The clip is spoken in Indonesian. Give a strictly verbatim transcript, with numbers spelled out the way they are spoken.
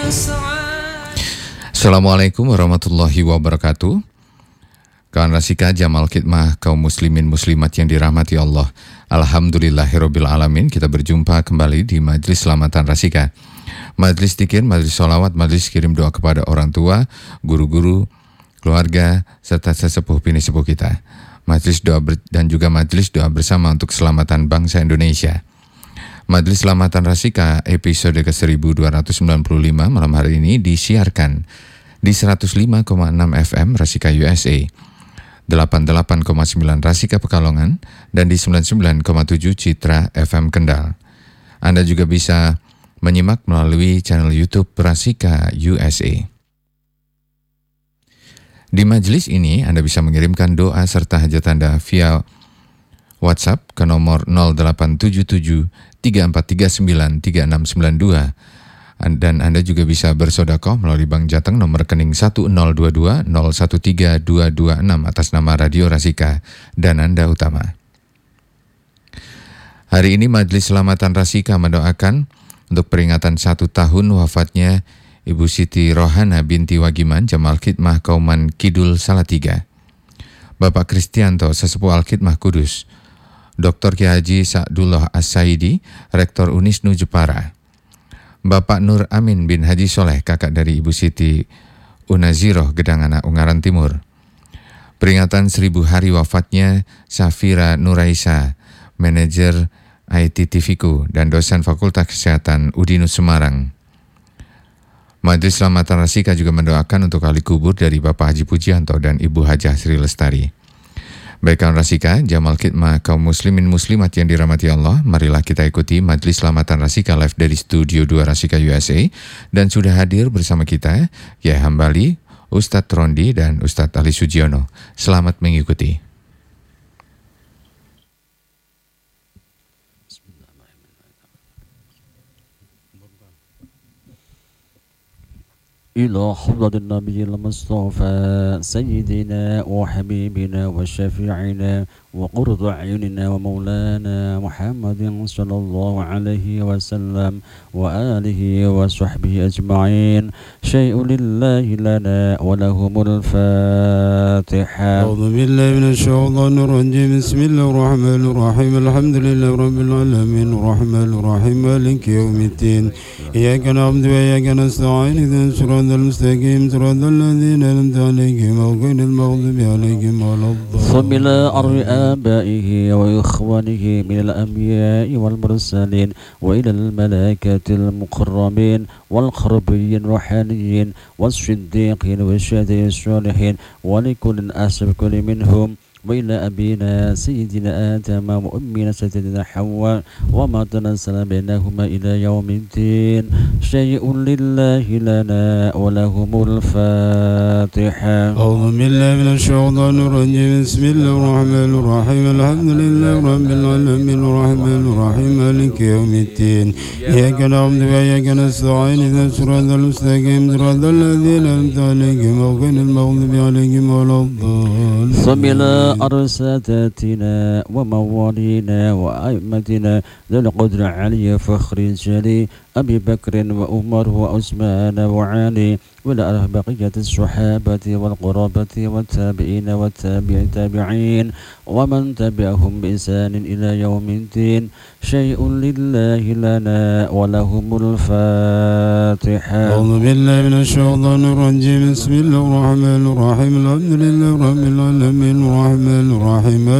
Assalamualaikum warahmatullahi wabarakatuh. Kawan Rasika Jamal Khidmah kaum muslimin muslimat yang dirahmati Allah. Alhamdulillahirabbil alamin, kita berjumpa kembali di Majelis Selamatan Rasika. Majelis Dzikir, majelis sholawat, majelis kirim doa kepada orang tua, guru-guru, keluarga, serta sesepuh bini sepuh kita. Majelis doa ber- dan juga majelis doa bersama untuk keselamatan bangsa Indonesia. Majelis Selamatan Rasika episode ke seribu dua ratus sembilan puluh lima malam hari ini disiarkan di seratus lima koma enam F M Rasika U S A, delapan puluh delapan koma sembilan Rasika Pekalongan, dan di sembilan puluh sembilan koma tujuh Citra F M Kendal. Anda juga bisa menyimak melalui channel YouTube Rasika U S A. Di majelis ini Anda bisa mengirimkan doa serta hajat Anda via WhatsApp ke nomor nol delapan tujuh tujuh tiga empat tiga sembilan tiga enam sembilan dua. Dan Anda juga bisa bersedekah melalui Bank Jateng nomor rekening satu nol dua dua nol satu tiga dua dua enam atas nama Radio Rasika dan Anda Utama. Hari ini Majelis Selamatan Rasika mendoakan untuk peringatan satu tahun wafatnya Ibu Siti Rohana binti Wagiman Jamal Khidmah Kauman Kidul Salatiga, Bapak Kristianto Sesepuh Al-Khidmah Kudus, Doktor Kiai Haji Sa'dullah As-Saidi, Rektor Unisnu Jepara, Bapak Nur Amin bin Haji Soleh, kakak dari Ibu Siti Unaziroh Gedangana Ungaran Timur. Peringatan seribu hari wafatnya Safira Nuraisa, manajer I T Tiviku dan dosen Fakultas Kesehatan Udinus Semarang. Majelis Selamatan Rasika juga mendoakan untuk ahli kubur dari Bapak Haji Pujianto dan Ibu Hajah Sri Lestari. Baik kawan Rasika, Jamal Khidmah kaum muslimin muslimat yang dirahmati Allah, marilah kita ikuti Majelis Selamatan Rasika live dari Studio dua Rasika U S A, dan sudah hadir bersama kita Yai Hambali, Ustadz Rondi, dan Ustadz Ali Sujiono. Selamat mengikuti. إلى حضرة النبي المصطفى سيدنا وحبيبنا وشفيعنا وقرة أعيننا ومولانا محمد صلى الله عليه وسلم وآله وصحبه أجمعين. شيء لله لنا ولهم الفاتحة. أعوذ بالله من الشيطان الرجيم. بسم الله الرحمن الرحيم. الحمد لله رب العالمين الرحمن الرحيم مالك يوم الدين. إياك نعبد وإياك نستعين اهدنا الصراط المستقيم صراط الذين أنعمت عليهم غير المغضوب عليهم ولا الضالين. ثم إلى أرض آبائه وإخوانه من الأنبياء والمرسلين وإلى الملائكة المقربين والقربين الروحانيين والصديقين والشهداء الصالحين ولكل أسب كل منهم وإلى أبينا سيدنا آدم وأمنا سيدنا حواء وما تنزل بينهما إلى يوم الدين. شيء لله لنا ولهم الفاتحة. أعوذ بالله من الشيطان الرجيم. بسم الله الرحمن الرحيم. الحمد لله رب العالمين الرحمن الرحيم مالك يوم الدين. إياك نعبد وإياك نستعين اهدنا الصراط المستقيم صراط الذين أنعمت عليهم غير المغضوب عليهم ولا الضالين. أرساتاتنا وموالينا وأئمتنا ذو القدر علي فخر الجلي أبي بكر وعمر وعثمان وعلي ولا بقية الصحابة والقرابة والتابعين والتابع التابعين ومن تبعهم بإحسان إلى يوم الدين. شيء لله لنا ولهم الفاتحة. أعوذ بالله من الشيطان الرجيم. بسم الله الرحمن الرحيم. الحمد لله رب العالمين الرحمن الرحيم